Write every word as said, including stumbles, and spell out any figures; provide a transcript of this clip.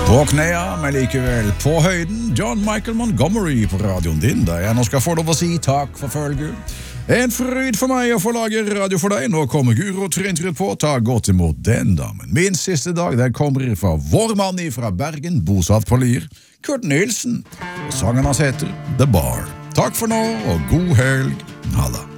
På knæa, men likevel på høyden, John Michael Montgomery på radioen din, der jeg nå skal få lov å si takk for følget. En fryd for meg å få lage radio for deg. Nå kommer Guro Trindrud på, ta godt imot den damen. Min siste dag, den kommer fra vår mann fra Bergen, bosatt på Lier, Kurt Nilsen. Og sangen hans heter The Bar. Takk for nå, og god helg. Halla.